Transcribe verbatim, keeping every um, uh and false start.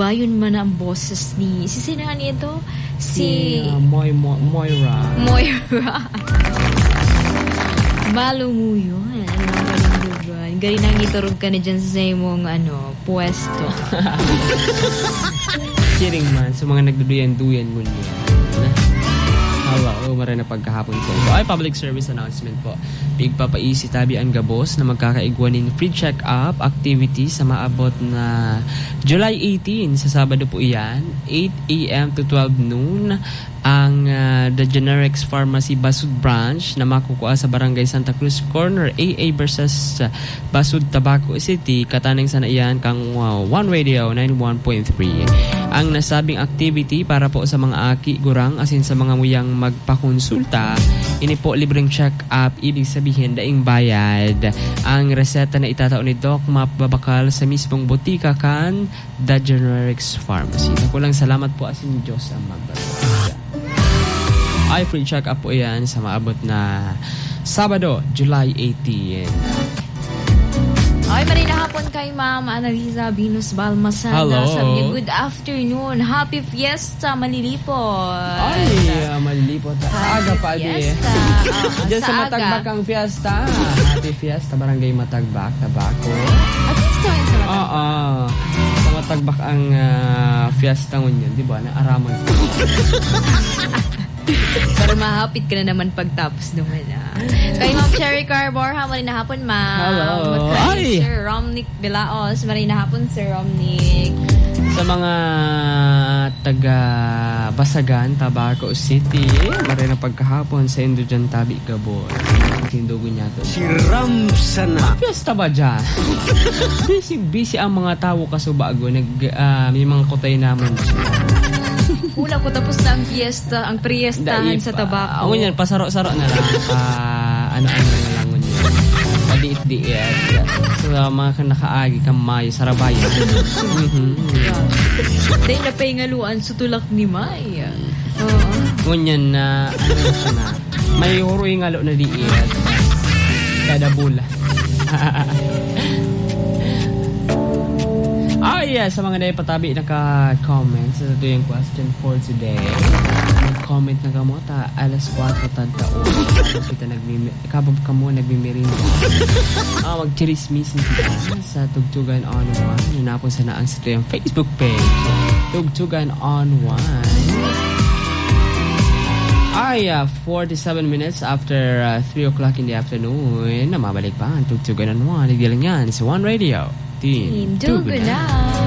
dayon man ang boses ni, si sino nga nito? Si... uh, Moy, Mo, Moira. Moira. Balo mo yun. Gari nang iturog ka na dyan sa imong, ano, pwesto. Kidding man, sa mga nagduduyan-duyan mo niya. Hello, maray na pagkahapon ko. So, ay, public service announcement po. Pigpapaisi tabi ang gabos na magkakaigwaning free check-up activity sa maabot na July eighteenth sa Sabado po iyan, eight a.m. to twelve noon. Ang uh, The Generics Pharmacy Basud Branch na makukuha sa Barangay Santa Cruz Corner A A versus uh, Basud Tabaco City. Kataning sana iyan kang uh, One Radio ninety-one point three. Ang nasabing activity para po sa mga aki, gurang, asin sa mga muyang magpakonsulta, ini po libreng check-up, ibig sabihin daing bayad. Ang reseta na itatao ni Doc mapabakal sa mismong botika kan The Generics Pharmacy. Nakulang salamat po asin Diyos ang magbasa. Ay, free check-up po yan sa maabot na Sabado, July eighteenth. Ay, marina hapon kay Ma'am Annalisa Venus Balmasana. Hello. Sabi niya, good afternoon. Happy Fiesta, Malilipot. Ay, uh, malilipot. Aga pa, di. Fiesta. Uh, Diyan sa aga. Matagbak ang fiesta. Happy Fiesta, Barangay Matagbak, Tabaco. At least naman sa Matagbak. Oo. Sa Matagbak ang uh, fiesta ngunyan, di ba? Na araman. Para mahapit ka na naman pagtapos naman. Ah. Kay Ma'am Cherry Carbor, ha, marina hapon, Ma'am. Hello. Kay Ay. Sir Romnick de Laos, marina hapon, Sir Romnick. Sa mga taga Basagan, Tabaco City, maray na pagkahapon sa Indo dyan tabi Gabon. Tindugo niya to. Si Ramsana. Fiesta ba dyan? busy, busy ang mga tao kaso bago. Nag, uh, may mga kutay naman siya. Una ko tapos na ang fiesta, ang priestahan sa Tabaco. Ako yan, pasaro-saro na lang. Uh, ano-ano na lang ngunyan. Padiit-diit. So, mga nakaagi kamay, sarabayan. Mm-hmm. Dahil na paingaluan, sutulak ni May. Oo. Ngunyan na, ano na siya na, may huroy ngalo na diit. Kada bula. Ah, yeah, sa mga na patabi naka-comment sa ito yung question for today. Nag-comment na kamo ta alas four tanda o kita nagmimi kabab kamo nagmimirinda. Ah, magchirismis kita sa Tugtugan on One. Nanapon sa naang sa ito yung Facebook page. Tugtugan on One. Ay, uh, forty-seven minutes after uh, three o'clock in the afternoon, namabalik pa ang Tugtugan on One. Nagdilang yan sa One Radio. Team Team Dugo na.